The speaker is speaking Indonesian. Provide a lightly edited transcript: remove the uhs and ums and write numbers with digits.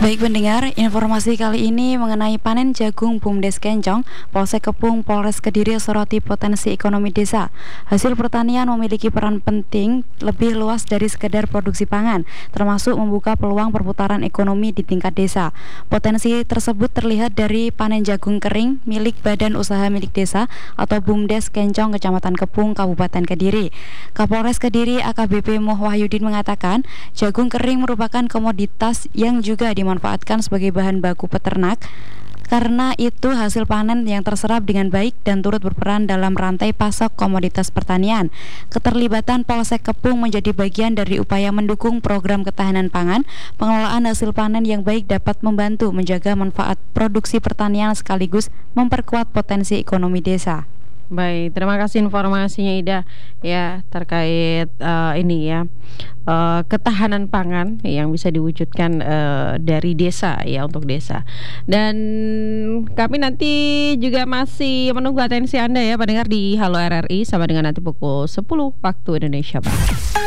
Baik pendengar, informasi kali ini mengenai panen jagung BUMDes Kencong, Polsek Kepung, Polres Kediri soroti potensi ekonomi desa. Hasil pertanian memiliki peran penting lebih luas dari sekedar produksi pangan, termasuk membuka peluang perputaran ekonomi di tingkat desa. Potensi tersebut terlihat dari panen jagung kering milik Badan Usaha Milik Desa atau BUMDes Kencong, Kecamatan Kepung, Kabupaten Kediri. Kapolres Kediri AKBP Moh Wahyudin mengatakan, jagung kering merupakan komoditas yang juga dimanfaatkan sebagai bahan baku peternak. Karena itu hasil panen yang terserap dengan baik dan turut berperan dalam rantai pasok komoditas pertanian. Keterlibatan Polsek Kepung menjadi bagian dari upaya mendukung program ketahanan pangan. Pengelolaan hasil panen yang baik dapat membantu menjaga manfaat produksi pertanian sekaligus memperkuat potensi ekonomi desa. Baik, terima kasih informasinya Ida ya terkait ini ya ketahanan pangan yang bisa diwujudkan dari desa ya untuk desa. Dan kami nanti juga masih menunggu atensi Anda ya pendengar di Halo RRI sama dengan nanti pukul 10 waktu Indonesia Barat.